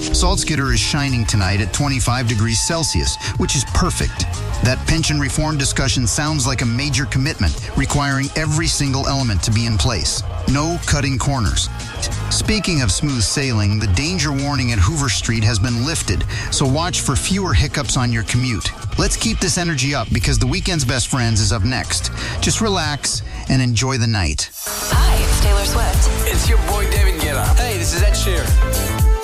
Salzgitter is shining tonight at 25 degrees Celsius, which is perfect. That pension reform discussion sounds like a major commitment, requiring every single element to be in place. No cutting corners. Speaking of smooth sailing, the danger warning at Hoover Street has been lifted, so watch for fewer hiccups on your commute. Let's keep this energy up because the weekend's best friends is up next. Just relax and enjoy the night. Hi, it's Taylor Swift. It's your boy David Guetta. Hey, this is Ed Sheeran.